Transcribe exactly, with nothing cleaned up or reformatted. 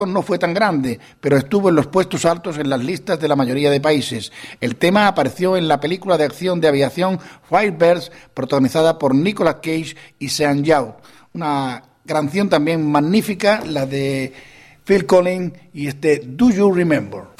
no fue tan grande, pero estuvo en los puestos altos en las listas de la mayoría de países. El tema apareció en la película de acción de aviación Firebirds, protagonizada por Nicolas Cage y Sean Yao. Una canción también magnífica, la de Phil Collins y este Do You Remember.